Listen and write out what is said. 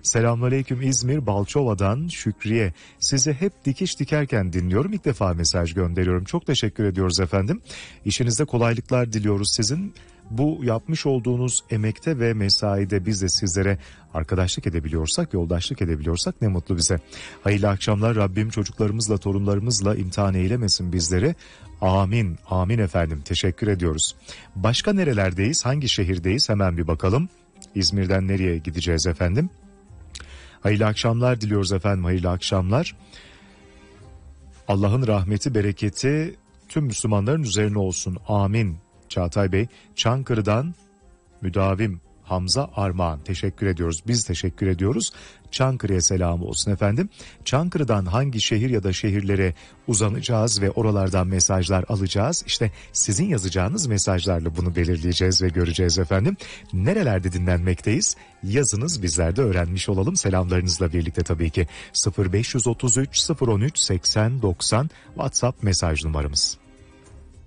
Selamünaleyküm İzmir Balçova'dan Şükriye. Sizi hep dikiş dikerken dinliyorum. İlk defa mesaj gönderiyorum. Çok teşekkür ediyoruz efendim. İşinizde kolaylıklar diliyoruz sizin. Bu yapmış olduğunuz emekte ve mesaide biz de sizlere arkadaşlık edebiliyorsak, yoldaşlık edebiliyorsak ne mutlu bize. Hayırlı akşamlar. Rabbim çocuklarımızla, torunlarımızla imtihan eylemesin bizleri. Amin, amin efendim. Teşekkür ediyoruz. Başka nerelerdeyiz, hangi şehirdeyiz hemen bir bakalım. İzmir'den nereye gideceğiz efendim? Hayırlı akşamlar diliyoruz efendim, hayırlı akşamlar. Allah'ın rahmeti, bereketi tüm Müslümanların üzerine olsun. Amin. Çağatay Bey, Çankırı'dan müdavim Hamza Armağan, teşekkür ediyoruz. Biz teşekkür ediyoruz. Çankırı'ya selam olsun efendim. Çankırı'dan hangi şehir ya da şehirlere uzanacağız ve oralardan mesajlar alacağız? İşte sizin yazacağınız mesajlarla bunu belirleyeceğiz ve göreceğiz efendim. Nerelerde dinlenmekteyiz? Yazınız, bizler de öğrenmiş olalım. Selamlarınızla birlikte tabii ki. 0533 013 80 90 WhatsApp mesaj numaramız.